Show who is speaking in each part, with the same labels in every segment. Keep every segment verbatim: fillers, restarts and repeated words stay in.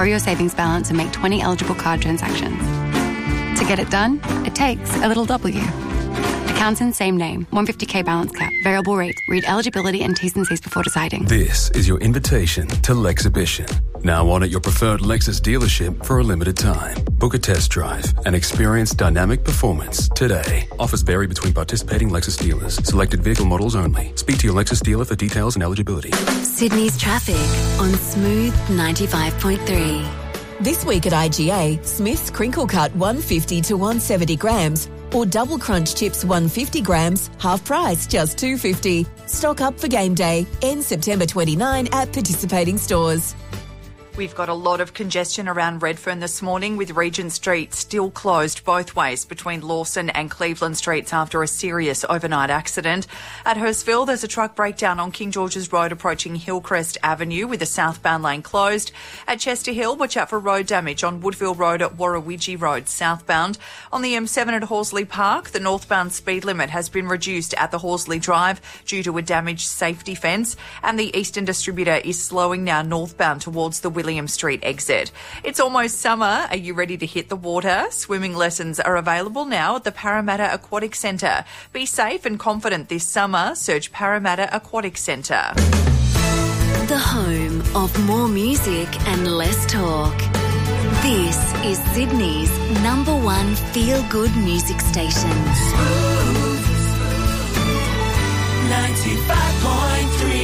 Speaker 1: Grow your savings balance and make twenty eligible card transactions. To get it done, it takes a little W. Accounts in same name, one hundred fifty k balance cap, variable rate. Read eligibility and T's and C's before deciding.
Speaker 2: This is your invitation to Lexhibition. Now on at your preferred Lexus dealership for a limited time. Book a test drive and experience dynamic performance today. Offers vary between participating Lexus dealers. Selected vehicle models only. Speak to your Lexus dealer for details and eligibility.
Speaker 3: Sydney's traffic on Smooth ninety-five point three.
Speaker 4: This week at I G A, Smith's Crinkle Cut one hundred fifty to one hundred seventy grams or Double Crunch Chips one hundred fifty grams, half price, just two dollars fifty. Stock up for game day. Ends September twenty-ninth at participating stores.
Speaker 5: We've got a lot of congestion around Redfern this morning, with Regent Street still closed both ways between Lawson and Cleveland Streets after a serious overnight accident. At Hurstville, there's a truck breakdown on King George's Road approaching Hillcrest Avenue with the southbound lane closed. At Chester Hill, watch out for road damage on Woodville Road at Warrawidgee Road southbound. On the M seven at Horsley Park, the northbound speed limit has been reduced at the Horsley Drive due to a damaged safety fence, and the Eastern Distributor is slowing now northbound towards the William Street exit. It's almost summer. Are you ready to hit the water? Swimming lessons are available now at the Parramatta Aquatic Centre. Be safe and confident this summer. Search Parramatta Aquatic Centre.
Speaker 3: The home of more music and less talk. This is Sydney's number one feel-good music station.
Speaker 6: Smooth ninety-five point three.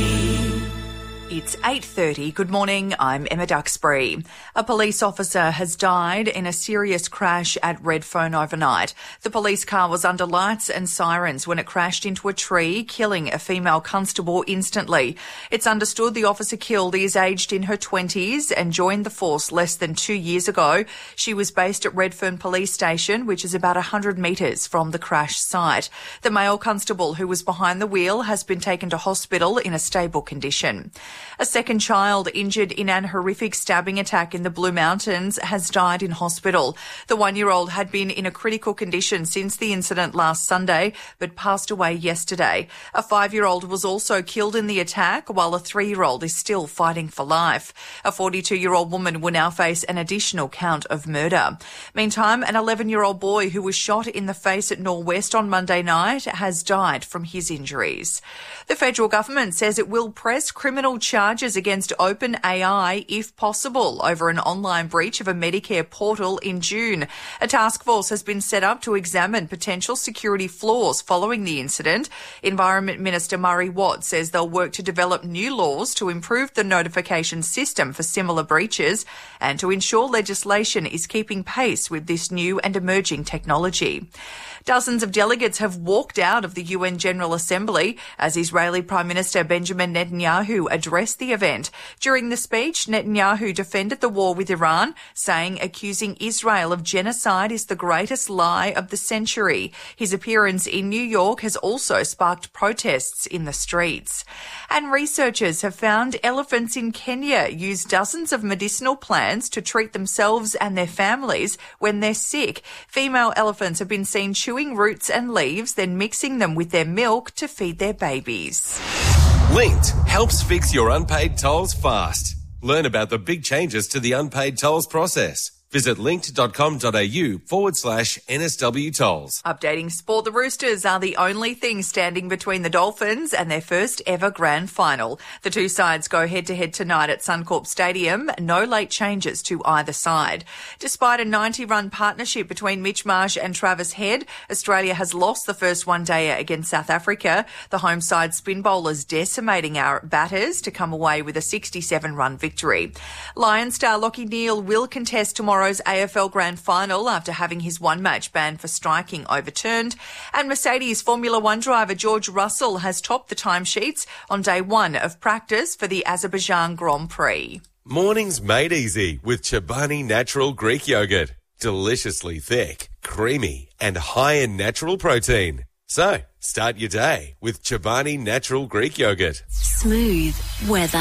Speaker 5: It's eight thirty. Good morning. I'm Emma Duxbury. A police officer has died in a serious crash at Redfern overnight. The police car was under lights and sirens when it crashed into a tree, killing a female constable instantly. It's understood the officer killed is aged in her twenties and joined the force less than two years ago. She was based at Redfern Police Station, which is about one hundred metres from the crash site. The male constable who was behind the wheel has been taken to hospital in a stable condition. A second child injured in an horrific stabbing attack in the Blue Mountains has died in hospital. The one-year-old had been in a critical condition since the incident last Sunday, but passed away yesterday. A five-year-old was also killed in the attack, while a three-year-old is still fighting for life. A forty-two-year-old woman will now face an additional count of murder. Meantime, an eleven-year-old boy who was shot in the face at Norwest on Monday night has died from his injuries. The federal government says it will press criminal charges against OpenAI if possible over an online breach of a Medicare portal in June. A task force has been set up to examine potential security flaws following the incident. Environment Minister Murray Watt says they'll work to develop new laws to improve the notification system for similar breaches and to ensure legislation is keeping pace with this new and emerging technology. Dozens of delegates have walked out of the U N General Assembly as Israeli Prime Minister Benjamin Netanyahu addressed the event. During the speech, Netanyahu defended the war with Iran, saying accusing Israel of genocide is the greatest lie of the century. His appearance in New York has also sparked protests in the streets. And researchers have found elephants in Kenya use dozens of medicinal plants to treat themselves and their families when they're sick. Female elephants have been seen chewing roots and leaves, then mixing them with their milk to feed their babies.
Speaker 7: Linked helps fix your unpaid tolls fast. Learn about the big changes to the unpaid tolls process. Visit linked.com.au forward slash NSW tolls.
Speaker 5: Updating sport, the Roosters are the only thing standing between the Dolphins and their first ever grand final. The two sides go head-to-head tonight at Suncorp Stadium. No late changes to either side. Despite a ninety-run partnership between Mitch Marsh and Travis Head, Australia has lost the first one-dayer against South Africa. The home side spin bowlers decimating our batters to come away with a sixty-seven run victory. Lions star Lachie Neale will contest tomorrow Tomorrow's A F L Grand Final after having his one-match ban for striking overturned. And Mercedes Formula One driver George Russell has topped the timesheets on day one of practice for the Azerbaijan Grand Prix.
Speaker 7: Mornings made easy with Chobani Natural Greek Yogurt. Deliciously thick, creamy and high in natural protein. So, start your day with Chobani Natural Greek Yogurt.
Speaker 3: Smooth weather.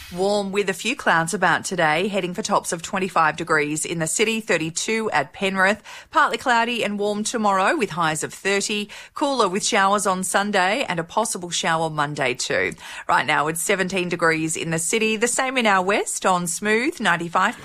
Speaker 5: Warm with a few clouds about today, heading for tops of twenty-five degrees in the city, thirty-two at Penrith. Partly cloudy and warm tomorrow with highs of thirty. Cooler with showers on Sunday and a possible shower Monday too. Right now it's seventeen degrees in the city, the same in our west on Smooth ninety-five.